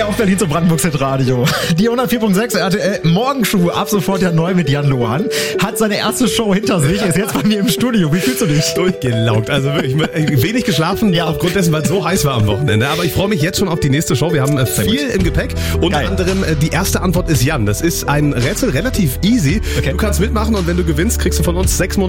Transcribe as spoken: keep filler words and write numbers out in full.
Hier auf Berlin zum Brandenburgs Radio. Die hundertvier Komma sechs R T L Morgenschuh, ab sofort ja neu mit Jan Lohan. Hat seine erste Show hinter sich, ist jetzt bei mir im Studio. Wie fühlst du dich? Durchgelaugt. Also wirklich wenig geschlafen, ja, aufgrund dessen, weil es so heiß war am Wochenende. Aber ich freue mich jetzt schon auf die nächste Show. Wir haben äh, viel im Gepäck. Unter Geil. anderem äh, die erste Antwort ist Jan. Das ist ein Rätsel, relativ easy. Okay. Du kannst mitmachen und wenn du gewinnst, kriegst du von uns sechs Monate